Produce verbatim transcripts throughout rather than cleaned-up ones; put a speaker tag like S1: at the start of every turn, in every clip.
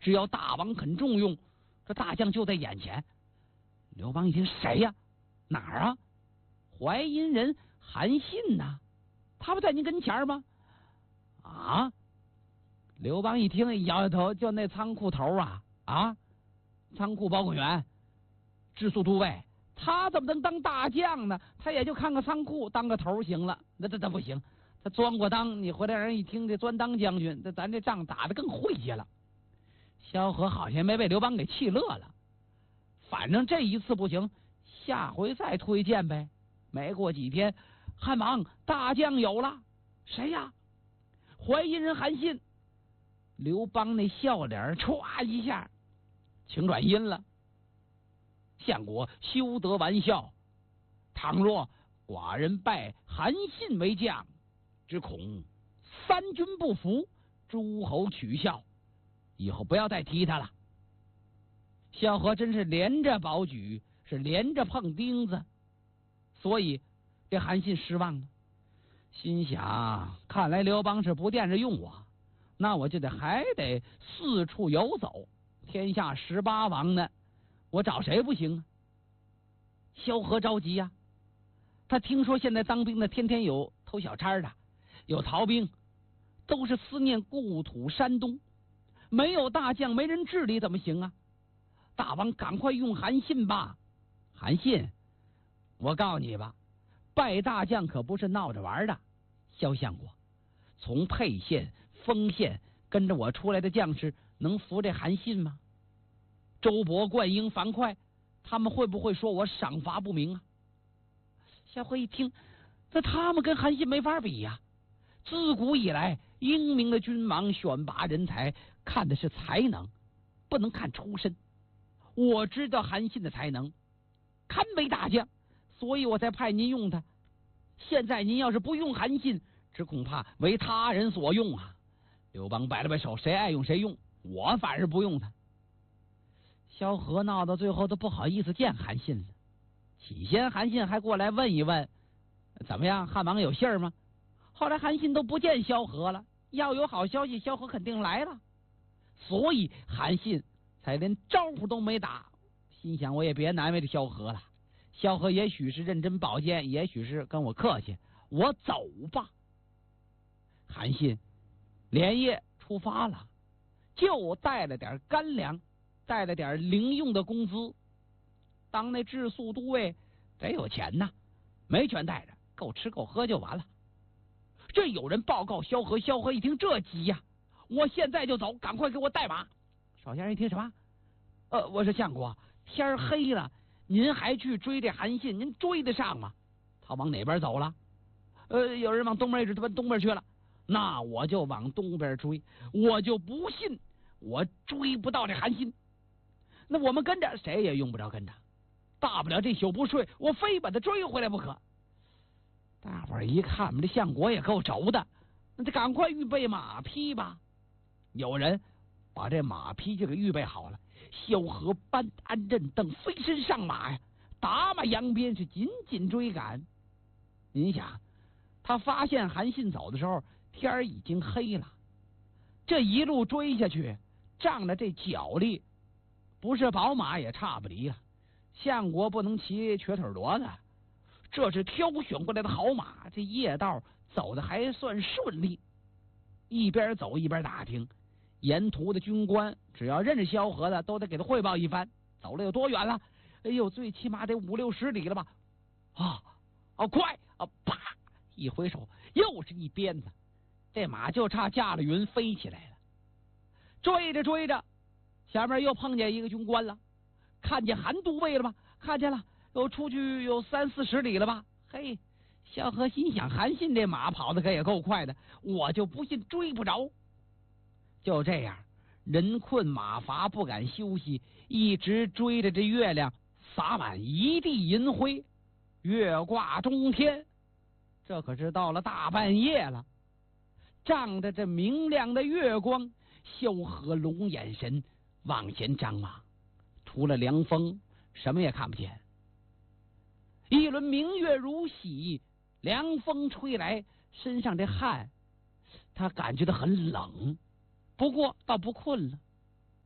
S1: 只要大王肯重用，这大将就在眼前。刘邦一听，谁呀？哪儿啊？淮阴人韩信呐、啊，他不在您跟前吗？啊！刘邦一听，摇摇头，就那仓库头啊啊，仓库保管员、治粟都尉，他怎么能当大将呢？他也就看个仓库，当个头行了。那这这不行，他钻过当，你回来人一听这钻当将军，那咱这仗打得更晦气了。萧何好像没被刘邦给气乐了，反正这一次不行，下回再推荐呗。没过几天，汉王大将有了，谁呀？淮阴人韩信。刘邦那笑脸歘一下请转阴了。相国休得玩笑，倘若寡人拜韩信为将，只恐三军不服，诸侯取笑，以后不要再提他了。萧何真是连着保举，是连着碰钉子，所以这韩信失望了，心想看来刘邦是不惦着用我，那我就得还得四处游走，天下十八王呢，我找谁不行啊？萧何着急呀、啊，他听说现在当兵的天天有偷小差的，有逃兵，都是思念故土山东，没有大将，没人治理怎么行啊？大王赶快用韩信吧！韩信，我告诉你吧，拜大将可不是闹着玩的。萧相国，从沛县、丰县跟着我出来的将士，能服这韩信吗？周勃、灌婴、樊哙，他们会不会说我赏罚不明啊？萧何一听，这他们跟韩信没法比呀、啊。自古以来，英明的君王选拔人才，看的是才能，不能看出身。我知道韩信的才能，堪为大将，所以我才派您用他。现在您要是不用韩信，只恐怕为他人所用啊！刘邦摆了摆手，谁爱用谁用，我反而不用他。萧何闹到最后都不好意思见韩信了。起先韩信还过来问一问，怎么样，汉王有信儿吗？后来韩信都不见萧何了，要有好消息，萧何肯定来了，所以韩信才连招呼都没打。心想我也别难为这萧何了，萧何也许是认真保荐，也许是跟我客气，我走吧。韩信连夜出发了，就带了点干粮，带了点零用的工资。当那治粟都尉得有钱呐，没全带着，够吃够喝就完了。这有人报告萧何，萧何一听这急呀、啊，我现在就走，赶快给我带马。少先生一听什么？呃，我说相国，天黑了，您还去追这韩信，您追得上吗？他往哪边走了？呃，有人往东边一直奔东边去了，那我就往东边追，我就不信我追不到这韩信。那我们跟着谁也用不着跟着，大不了这宿不睡，我非把他追回来不可。大伙儿一看，我们这相国也够轴的，那就赶快预备马匹吧。有人把这马匹就给预备好了，萧何搬安阵等飞身上马呀，打马扬鞭，是紧紧追赶。您想，他发现韩信走的时候，天儿已经黑了，这一路追下去，仗着这脚力，不是宝马也差不离了。相国不能骑瘸腿骡子，这是挑选过来的好马，这夜道走的还算顺利。一边走一边打听，沿途的军官只要认识萧何的，都得给他汇报一番。走了有多远了？哎呦，最起码得五六十里了吧？啊，哦，快啊！啪，一挥手，又是一鞭子，这马就差驾了云飞起来了。追着追着，前面又碰见一个军官了，看见韩都尉了吧？看见了，又出去有三四十里了吧？嘿，萧何心想，韩信这马跑的可也够快的，我就不信追不着。就这样，人困马乏，不敢休息，一直追着这月亮，洒满一地银灰，月挂中天。这可是到了大半夜了，仗着这明亮的月光，萧何龙眼神往前张望，除了凉风什么也看不见。一轮明月如洗，凉风吹来，身上这汗他感觉到很冷，不过倒不困了。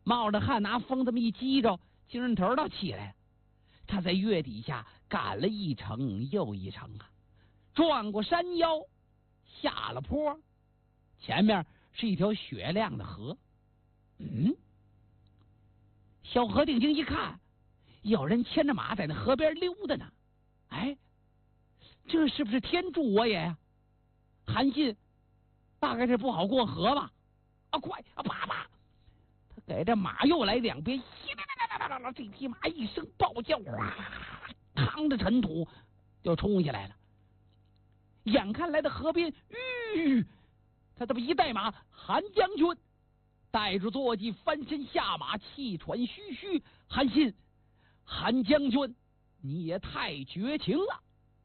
S1: 冒着汗拿风这么一激着，精神头倒起来了。他在月底下赶了一程又一程啊，转过山腰，下了坡，前面是一条雪亮的河。嗯，小何定睛一看，有人牵着马在那河边溜达呢。哎，这是不是天助我也呀？韩信大概是不好过河吧？啊，快啊，啪啪！他给这马又来两鞭，这匹马一声暴叫，哗，趟着尘土就冲下来了。眼看来到河边，吁，他这么一带马，韩将军带着坐骑翻身下马，气喘吁吁。韩信，韩将军，你也太绝情了！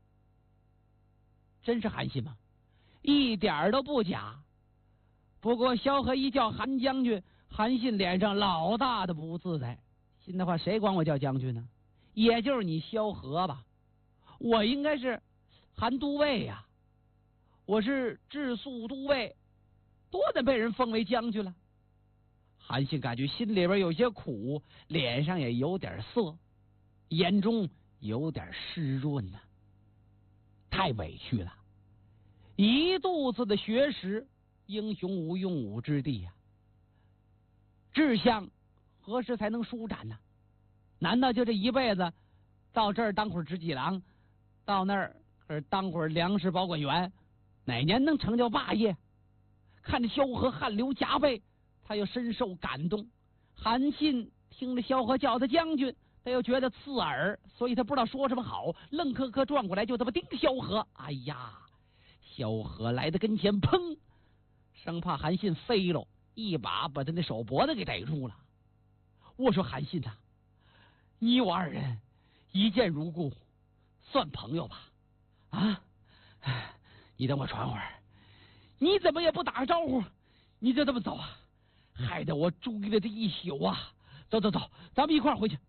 S1: 真是韩信吗？一点都不假。不过萧何一叫韩将军，韩信脸上老大的不自在。信的话，谁管我叫将军呢？也就是你萧何吧？我应该是韩都尉呀、啊，我是治粟都尉，多得被人封为将军了。韩信感觉心里边有些苦，脸上也有点涩，眼中有点湿润呢、啊，太委屈了，一肚子的学识，英雄无用武之地呀、啊，志向何时才能舒展呢？难道就这一辈子到这儿当会儿执戟郎，到那儿可是当会儿粮食保管员，哪年能成就霸业？看着萧何汗流浃背，他又深受感动。韩信听着萧何叫他将军，他又觉得刺耳，所以他不知道说什么好，愣磕磕转过来就这么盯萧何。哎呀，萧何来到跟前，砰，生怕韩信飞了，一把把他那手脖子给逮住了。我说韩信呐、啊，你我二人一见如故，算朋友吧？啊，你等我喘会儿。你怎么也不打个招呼，你就这么走啊？害得我注意了这一宿啊！走走走，咱们一块儿回去。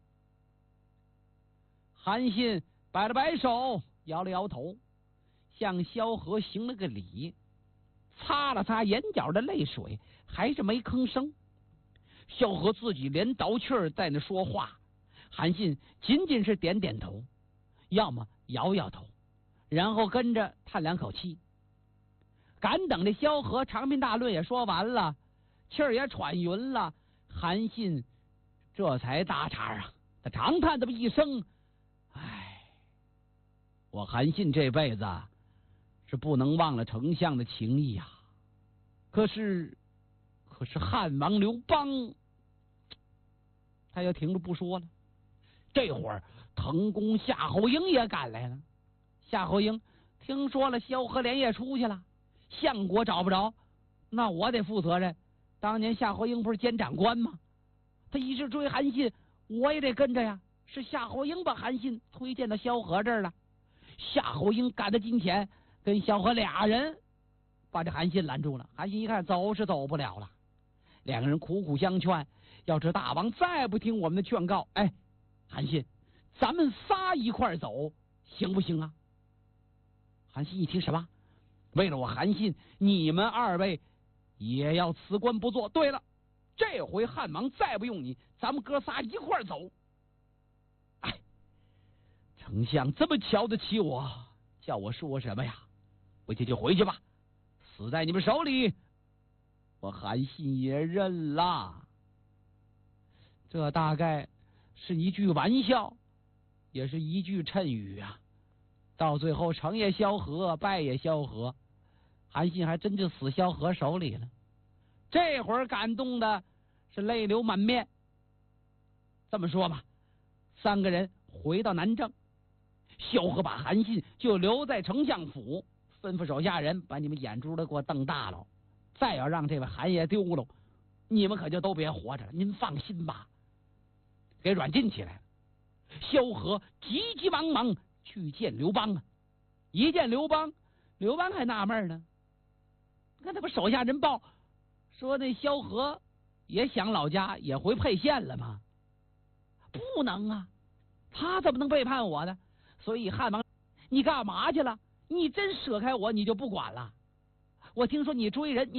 S1: 韩信摆了摆手，摇了摇头，向萧何行了个礼，擦了擦眼角的泪水，还是没吭声。萧何自己连倒气儿在那说话，韩信仅仅是点点头，要么摇摇头，然后跟着叹两口气。赶等这萧何长篇大论也说完了，气儿也喘匀了，韩信这才搭茬啊，他长叹这么一声：“唉，我韩信这辈子是不能忘了丞相的情谊啊。可是，可是汉王刘邦……”他又停住不说了。这会儿，滕公夏侯婴也赶来了。夏侯婴听说了萧何连夜出去了，相国找不着，那我得负责任。当年夏侯婴不是监长官吗？他一直追韩信，我也得跟着呀。是夏侯婴把韩信推荐到萧何这儿了。夏侯婴赶到近前，跟萧何俩人把这韩信拦住了。韩信一看走是走不了了，两个人苦苦相劝，要是大王再不听我们的劝告，哎，韩信，咱们仨一块走行不行啊？韩信一听，什么？为了我韩信，你们二位也要辞官不做。对了，这回汉王再不用你，咱们哥仨一块走。哎，丞相这么瞧得起我，叫我说什么呀？回去就回去吧，死在你们手里，我韩信也认了。这大概是一句玩笑，也是一句谶语啊。到最后成也萧何，败也萧何，韩信还真就死萧何手里了。这会儿感动的是泪流满面。这么说吧，三个人回到南郑，萧何把韩信就留在丞相府，吩咐手下人把你们眼珠子给我瞪大了，再要让这位韩爷丢了，你们可就都别活着了。您放心吧，给软禁起来了。萧何急急忙忙去见刘邦啊！一见刘邦，刘邦还纳闷呢，看他不手下人报说那萧何也想老家，也回沛县了吗？不能啊，他怎么能背叛我呢？所以汉王，你干嘛去了？你真舍开我，你就不管了？我听说你追人，你